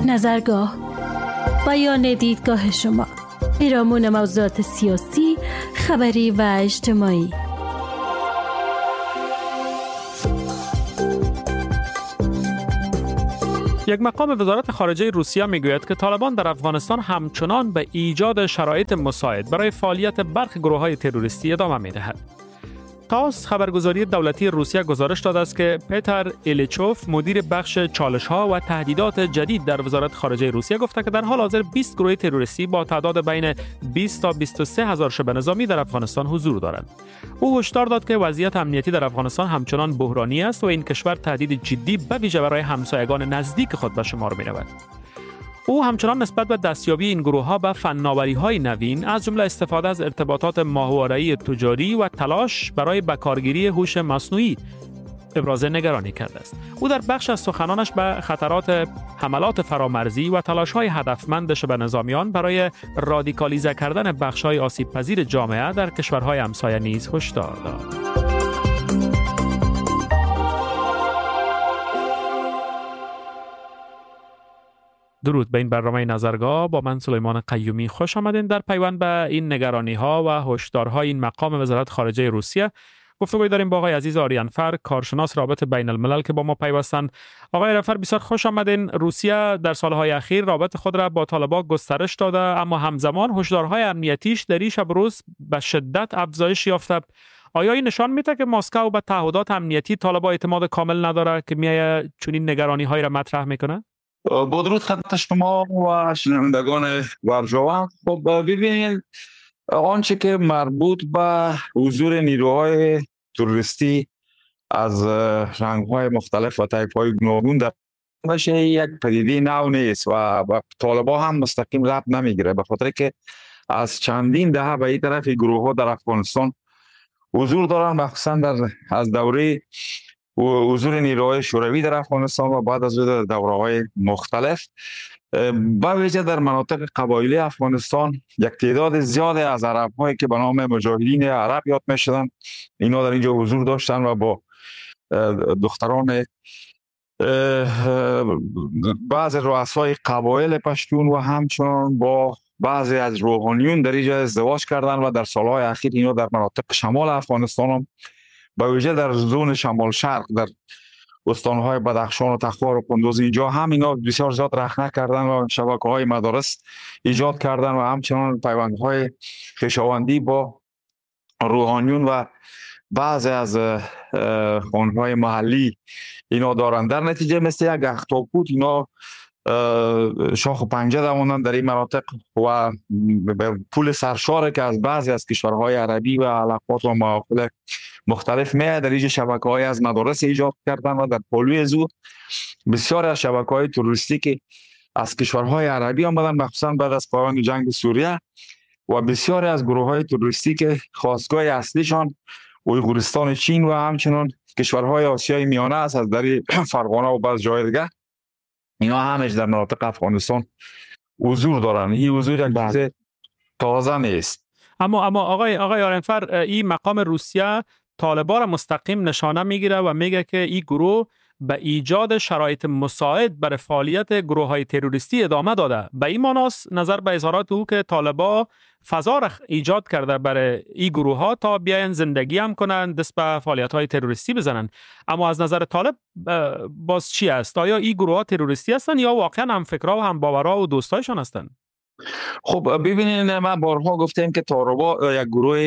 نظرگاه، بیان دیدگاه شما، پیرامون موضوعات سیاسی، خبری و اجتماعی. یک مقام وزارت خارجه روسیه میگوید که طالبان در افغانستان همچنان به ایجاد شرایط مساعد برای فعالیت برخی گروه‌های تروریستی ادامه می‌دهد. تاس خبرگزاری دولتی روسیه گزارش داده است که پیتر ایلیچوف مدیر بخش چالش‌ها و تهدیدات جدید در وزارت خارجه روسیه گفته که در حال حاضر 20 گروه تروریستی با تعداد بین 20 تا 23 هزار شبه نظامی در افغانستان حضور دارند. او هشدار داد که وضعیت امنیتی در افغانستان همچنان بحرانی است و این کشور تهدید جدی به ویژه برای همسایگان نزدیک خود به شمار می‌رود. او همچنان نسبت به دستیابی این گروه‌ها به فناوری‌های نوین از جمله استفاده از ارتباطات ماهواره‌ای تجاری و تلاش برای بکارگیری هوش مصنوعی ابراز نگرانی کرده است. او در بخش از سخنانش به خطرات حملات فرامرزی و تلاش‌های هدفمند شبه نظامیان برای رادیکالیزه کردن بخش‌های آسیب‌پذیر جامعه در کشورهای همسایه نیز هشدار داد. درود به این برنامه نظرگاه. با من سلیمان قیومی خوش آمدین. در پیوند به این نگرانی‌ها و هشدارهای این مقام وزارت خارجه روسیه گفتگوی داریم با آقای عزیز آریانفر، کارشناس رابط بین الملل که با ما پیوستند. آقای آریانفر بسیار خوش آمدین. روسیه در سالهای اخیر رابط خود را با طالبان گسترش داده، اما همزمان هشدارهای امنیتیش در این شب روز به شدت افزایش یافته. آیا این نشان میده که مسکو به تعهدات امنیتی طالبان اعتماد کامل نداره که میایه چنین نگرانی‌های را مطرح میکنه؟ با درود خدمت شما و شنوندگان ورژاوه. خب ببینید، آنچه که مربوط به حضور نیروهای تروریستی از رنگ‌های مختلف و طیف‌های گوناگون در باشه یک پدیده نو نیست و طالبان هم مستقیم ربط نمیگیره، به خاطر که از چندین دهه به این طرف گروه‌ها در افغانستان حضور دارن، مخصوصا از دوره حضور نیروهای شوروی در افغانستان و بعد از دوره‌های مختلف، با ویژه در مناطق قبایلی افغانستان یک تعداد زیاد از عرب‌هایی که به نام مجاهدین عرب یاد می‌شدن، اینا در اینجا حضور داشتن و با دختران بعض رؤسای قبایل پشتون و همچنان با بعضی از روحانیون در اینجا ازدواج کردن و در سالهای اخیر اینا در مناطق شمال افغانستان هم با ویژه در زون شمال شرق در استانهای بدخشان و تخار و کندوز اینجا هم اینا بسیار زیاد رخنه کردن و شبکه‌های مدارس ایجاد کردن و همچنان پیوندهای خویشاوندی با روحانیون و بعضی از خانهای محلی اینا دارن. در نتیجه مثل یک اختاپوت اینا شاخ و پنجه دوانند در این مناطق و پول سرشاره که از بعضی از کشورهای عربی و علاقات و مواقع مختلف میاد در اینجا شبکه‌های از مدارس ایجاد کردن و در پلوی زود بسیار از شبکه‌های تروریستی که از کشورهای عربی آمدن، مخصوصا بعد از پایان جنگ سوریه، و بسیار از گروه‌های تروریستی که خاستگاه اصلیشان اویغورستان چین و همچنان کشورهای آسیای میانه است، از در فرغانه و بعض جای دیگه، اینا همش در مناطق افغانستان حضور دارن. این حضور یک چیز تازه نیست. اما آقای آریانفر، این مقام روسیه طالبان را مستقیم نشانه میگیره و میگه که این گروه به ایجاد شرایط مساعد برای فعالیت گروه‌های تروریستی ادامه داده. به این معناست نظر به اظهارات او که طالبان فضا را ایجاد کرده برای این گروه‌ها تا بیاین زندگی هم کنن، دست به فعالیت‌های تروریستی بزنن. اما از نظر طالب باز چی است؟ آیا این گروه‌ها تروریستی هستن یا واقعا هم فکرها و هم باورها و دوستایشان هستن؟ خب ببینید، من بارها گفتم که طالبان یک گروه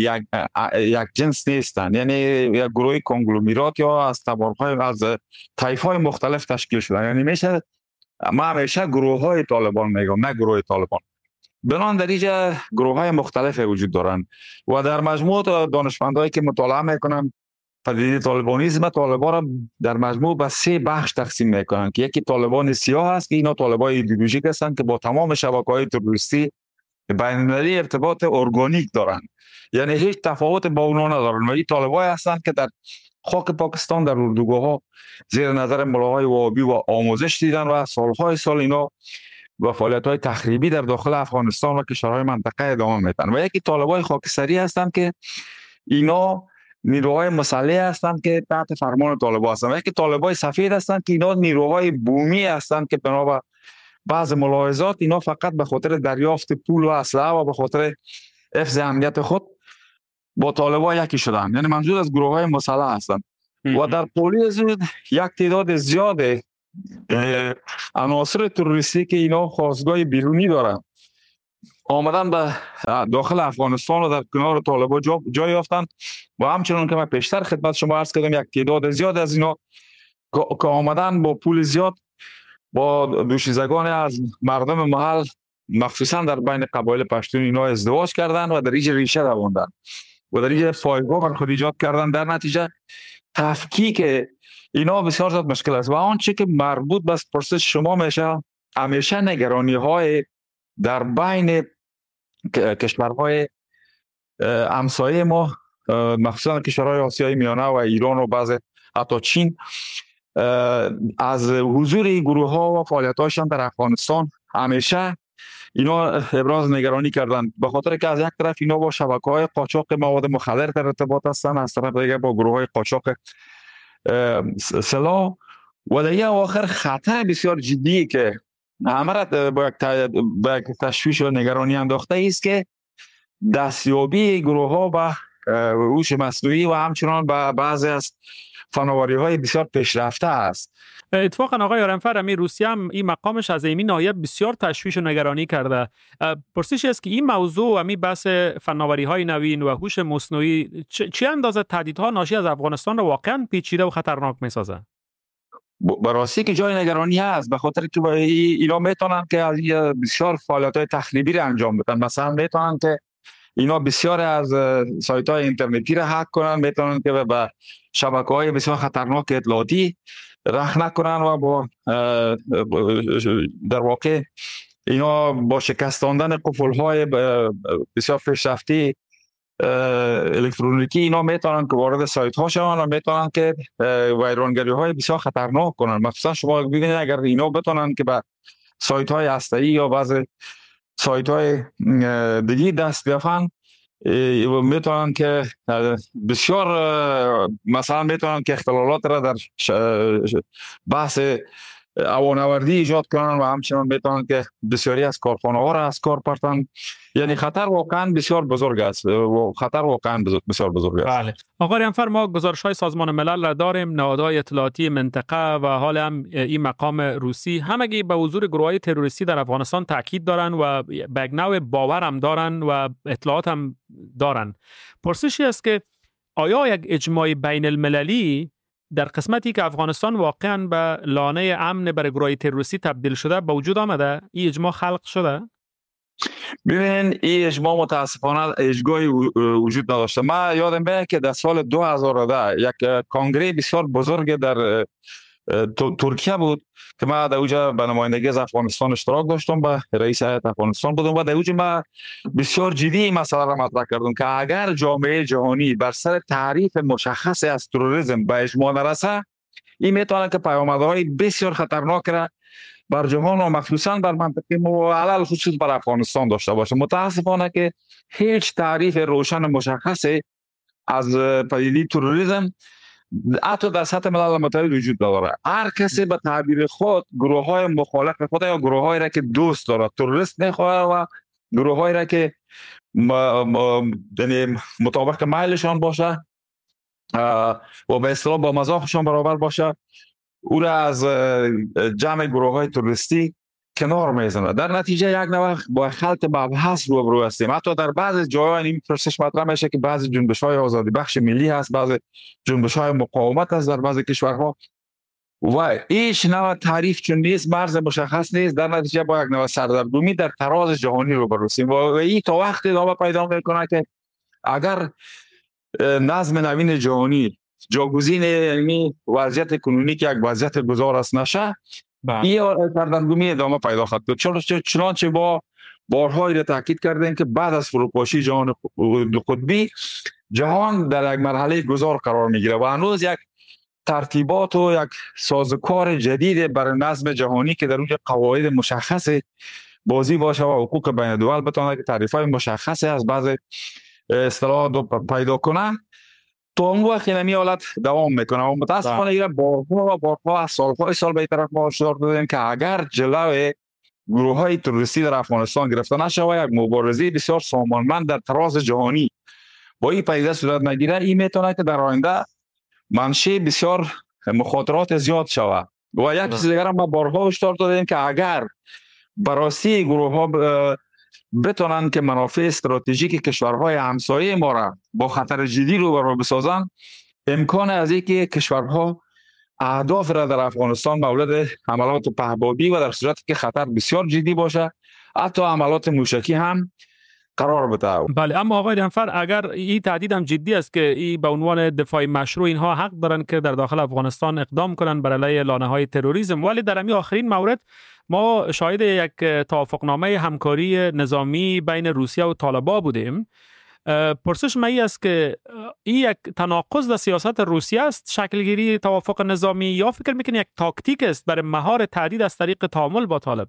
یک جنس نیستن، یعنی یک گروه کنگلومرات یا از تبارهای از طیف‌های مختلف تشکیل شدن. یعنی میشه ما همیشه گروه‌های طالبان میگم، نه گروه طالبان. بنان در اینجا گروه‌های مختلف وجود دارند و در مجموع دانشمندایی که مطالعه میکنن پدیده طالبانیسم، طالبان را در مجموع به 3 بخش تقسیم میکنن که یکی طالبان سیاه است که اینا طالبان ایدئولوژیک هستند که با تمام شبکه‌های تروریستی بین‌المللی ارتباط ارگانیک دارند، یعنی هیچ تفاوت با اونها ندارن و این طالبان هستند که در خاک پاکستان در اردوگاه‌ها زیر نظر ملاهای وهابی و آموزش دیدن و سالهای سال اینا و فعالیت‌های تخریبی در داخل افغانستان و کشورهای منطقه ادامه میدن. و یکی طالبان خاکستری هستند که اینا نیروهای مسلح هستند که تحت فرمان طالبان هستند و یکی طالبان سفید هستند که اینا نیروهای بومی هستند که بنا به بعض ملاحظات اینا فقط به خاطر دریافت پول و اسلحه و به خاطر حفظ امنیت خود با طالبان یکی شدن، یعنی منظور از گروه های مسلح هستند و در پولیس یک تعداد زیاد عناصر تروریستی که اینا خواستگاه بیرونی دارن آمدن به داخل افغانستان و در کنار طالبان جای یافتن و همچنان که من پیشتر خدمت شما عرض کردم یک تعداد زیاد از اینا که آمدن با پول زیاد با دوشیزگان از مردم محل مخصوصا در بین قبایل پشتون اینا ازدواج کردن و در اینجا ریشه دواندن و در اینجا پایگاه بر خود ایجاد کردن. در نتیجه تفکیک اینا بسیار زیاد مشکل است و آنچه که مربوط به پرسش شما میشه همیشه نگرانی های در بین کشورهای همسایه ما مخصوصا کشورهای آسیای میانه و ایران و بعض حتی چین از حضور گروه ها و فعالیت هاشان در افغانستان همیشه اینا ابراز نگرانی کردن به خاطر که از یک طرف اینا با شبکه های قاچاق مواد مخدر در ارتباط هستند، از طرف دیگه با گروه های قاچاق سلاح و در یک آخر خطر بسیار جدی که همه را با یک تشویش و نگرانی انداخته است که دستیابی گروه ها به هوش مصنوعی و همچنان به بعضی از فناوری های بسیار پیشرفته است. اتفاقا آقای آرنفر، روسیه هم این مقامش از این ناحیه بسیار تشویش و نگرانی کرده. پرسش است که این موضوع و بحث فناوری های نوین و هوش مصنوعی چه اندازه تهدیدها ناشی از افغانستان را واقعا پیچیده و خطرناک میسازه؟ براستی که جای نگرانی هست به خاطر که اینا میتونن که بسیار فعالیت های تخریبی را انجام بدن. مثلا میتونن که اینا بسیار از سایت های اینترنتی را هک کنن، میتونن که به شبکه های بسیار خطرناک اطلاعاتی راه نکنن و با در واقع اینا با شکستاندن قفل های بسیار پیشرفته الکترونیکی اینا میتونن که وارد سایت ها شوند و میتونن که ویرانگری های بسیار خطرناک کنن. مثلا شما ببینید اگر اینا بتونن که به سایت های هسته‌ای یا بعض سایت های دیگه دست بیافن میتونن که بسیار مثلا میتونن که اختلالات را در بحث هوانوردی ایجاد کنن و همچنان میتونن که بسیاری از کارخانه ها را از کار پرتن. یعنی خطر واقعا بسیار بزرگ است و خطر واقعا بسیار بزرگ است. بله. آقای آرنفر، ما گزارش‌های سازمان ملل را داریم، نهادهای اطلاعاتی منطقه و حال هم این مقام روسی همگی به حضور گروه‌های تروریستی در افغانستان تاکید دارن و به یک نوع باور هم دارن و اطلاعات هم دارن. پرسشی است که آیا یک اجماع بین المللی در قسمتی که افغانستان واقعا به لانه امن برای گروه تروریستی تبدیل شده به وجود آمده؟ این اجماع خلق شده؟ ببین این اجماع متاسفانه اجگاهی وجود نداشته. من یادم میاد که در سال 2010 یک کنگره بسیار بزرگ در ترکیه بود که من در اوجه به نمایندگی از افغانستان اشتراک داشتم، به رئیس هیئت افغانستان بودم و در اوجه من بسیار جدی این مسئله را مطرح کردم که اگر جامعه جهانی بر سر تعریف مشخصی از تروریسم به اجماع نرسه، این میتونه که پیامدهای بسیار خطرناک را بر جهان و مخصوصا بر منطقه ما و علل خصوص بر افغانستان داشته باشه. متاسفانه که هیچ تعریف روشن مشخصی از پدیده تروریسم حتی در سطح ملل متحد وجود نداره. هر کسی به تعبیر خود گروه های مخالف خود یا گروه هایی را که دوست داره تروریست میخواه و گروه هایی را که مطابق میلشان باشه و به اصطلاح با مذاقشان برابر باشه او را از جمع گروه های تروریستی کنار میزنه. در نتیجه یک نوع با خلط مبحث روبرو هستیم. حتی در بعضی جاها این پرسش مطرح میشه که بعضی جنبش های آزادی بخش ملی هست، بعضی جنبش های مقاومت هست در بعضی کشورها و هیچ نوع تعریف چون نیست، مرز مشخص نیست. در نتیجه با یک نوع سردرگمی در تراز جهانی روبرو هستیم و این تا وقتی ادامه پیدا میکنه که اگر نظم نوین جهانی جاگزین یعنی وضعیت کنونی که یک وضعیت گذار است نشه، این سردرگمی ادامه پیدا خواهد کرد. چنانچه با بارهایی را تاکید کردیم که بعد از فروپاشی جهان دو قطبی جهان در یک مرحله گذار قرار میگیره و هنوز یک ترتیبات و یک سازوکار جدید برای نظم جهانی که در اونجا قواعد مشخص بازی باشه و حقوق بین الدول بتونه که تعریف‌های مشخصی از بعض اصطلاحات پیدا کنه، تو اون وقت این حالت دوام میکنه و متاسفانه بارها و بارها از سالهای سال به طرف ما هشدار دادیم که اگر جلوی گروه‌های تروریستی در افغانستان گرفته نشه و یک مبارزه بسیار سامانمند در تراز جهانی با این پدیده صورت نگیره، این میتونه که در آینده منشأ بسیار مخاطرات زیاد شود. و یک چیز دیگر هم بارها هشدار دادیم که اگر بررسی گروه‌ها بتونن که منافع استراتژیک کشورهای همسایه ما را با خطر جدی روبرو بسازن، امکان از اینکه کشورها اهداف را در افغانستان مورد حملات پهپادی و در صورتی که خطر بسیار جدی باشه حتی حملات موشکی هم قرار بده. بله، اما آقای دنفر اگر این تهدید هم جدی است که این به عنوان دفاع مشروع اینها حق دارن که در داخل افغانستان اقدام کنن بر علیه لانه‌های تروریسم، ولی در همین آخرین مورد ما شاهد یک توافقنامه همکاری نظامی بین روسیه و طالبان بودیم. پرسش من است که این یک تناقض در سیاست روسیه است شکلگیری توافق نظامی، یا فکر میکنید یک تاکتیک است برای مهار تهدید از طریق تعامل با طالب؟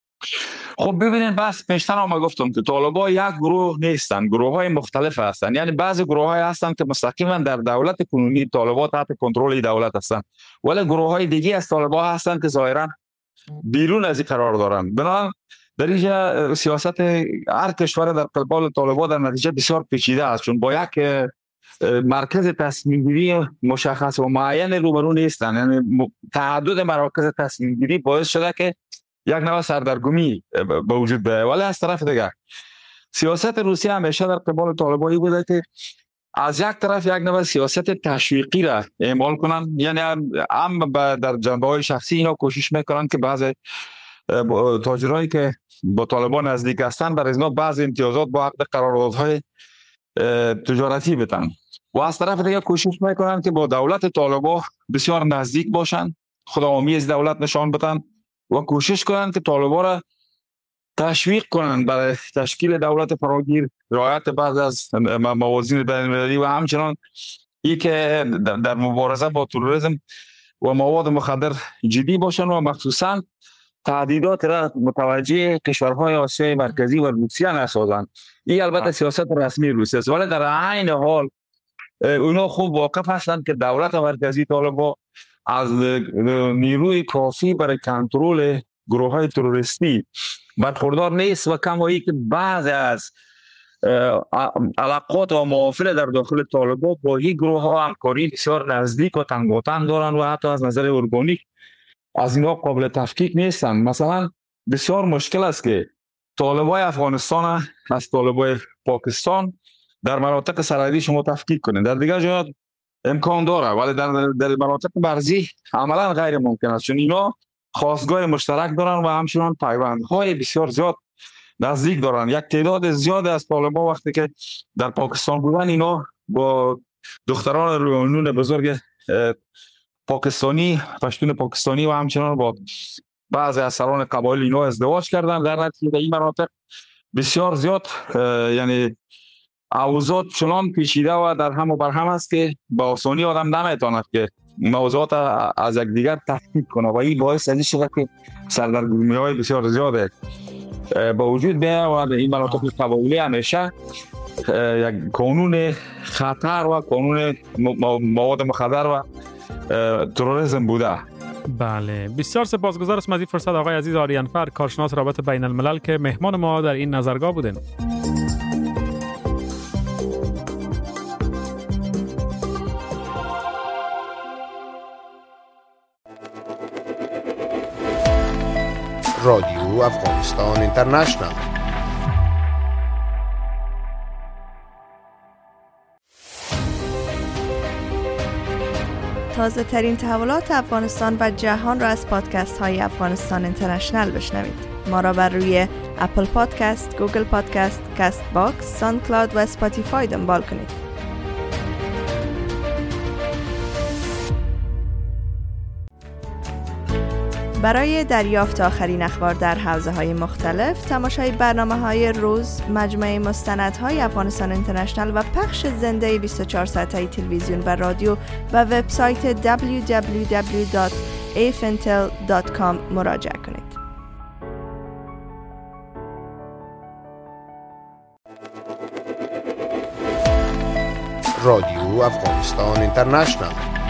خب ببینید، بس پیشتر ما گفتم که طالبان یک گروه نیستن، گروه های مختلف هستند. یعنی بعضی گروه های هستند که مستقیما در دولت کنونی طالبان تحت کنترل دولت هستند، ولی گروه های دیگه از طالبان هستند که ظاهرا بیرون از این قرار دارند. بنابراین در اینجا سیاست هر کشور در قلمرو طالبان در نتیجه بسیار پیچیده است، چون با یک مرکز تصمیم گیری مشخص و معین روبرو نیستند. یعنی تعدد مراکز تصمیم گیری باعث شده که یک نوع سردرگمی به وجود بیاید. ولی از طرف دیگر سیاست روسیه همیشه در قبال طالبان بوده که از یک طرف یک نوع سیاست تشویقی را اعمال کنند، یعنی هم در جنبه‌های شخصی اینا کوشش میکنند که بعضی تاجرایی که با طالبان نزدیک هستند برای اینا بعضی امتیازات با عقد قراردادهای تجارتی بدن، و از طرف دیگر کوشش میکنند که با دولت طالبان بسیار نزدیک باشند، خودآرامی از دولت نشان بدن و کوشش کنند که طالبان را تشویق کنند برای تشکیل دولت فراگیر، رعایت بعض از موازین بین‌المللی و همچنان ای که در مبارزه با تروریسم و مواد مخدر جدی باشند و مخصوصا تهدیدات را متوجه کشورهای آسیای مرکزی و روسیه نسازند. این البته سیاست رسمی روسیه است، ولی در عین حال اونا خوب واقف هستند که دولت مرکزی طالبان از نیروی کافی برای کنترل گروه‌های تروریستی برخوردار نیست و کمایی که بعضی از علاقات و محافل در داخل طالبان با این گروه‌ها همکاری بسیار نزدیک و تنگاتنگ دارند و حتی از نظر ارگانیک از اینا قابل تفکیک نیستند. مثلا بسیار مشکل است که طالبان افغانستان از طالبان پاکستان در مناطق سرحدی شما تفکیک کنید، در دیگر جهات امکان داره، ولی در مناطق مرزی عملا غیر ممکن است، چون اینا خاستگاه مشترک دارن و همچنان پیوندهای بسیار زیاد نزدیک دارن. یک تعداد زیاد از طالبان وقتی که در پاکستان بودن اینا با دختران روحانیون بزرگ پاکستانی، پشتون پاکستانی و همچنان با بعضی از سران قبایل اینا ازدواج کردن. در نتیجه این مناطق بسیار زیاد یعنی اوضاع چنان پیچیده و در هم و بر هم است که با آسانی آدم نمیتواند که موضوعات از یک دیگر تفکیک کنه و این باعث از این شده که سردرگمی‌های بسیار زیاده با وجود بیاید و در این مناطق قبایلی همیشه یک قانون خطر و قانون مواد مخدر و تروریسم بوده. بله، بسیار سپاسگزار از این فرصت آقای عزیز آریانفر، کارشناس رابطه بین الملل که مهمان ما در این نظرگاه بودین. رادیو افغانستان اینترنشنال. تازه ترین تحولات افغانستان و جهان را از پادکست های افغانستان اینترنشنال بشنوید. ما را بر روی اپل پادکست، گوگل پادکست، کست باکس، ساوند کلاود و اسپاتیفای دنبال کنید. برای دریافت آخرین اخبار در حوزه‌های مختلف، تماشای برنامه‌های روز، مجموعه مستندهای افغانستان اینترنشنال و پخش زنده 24 ساعته تلویزیون و رادیو و وبسایت www.afintel.com مراجعه کنید. رادیو افغانستان اینترنشنال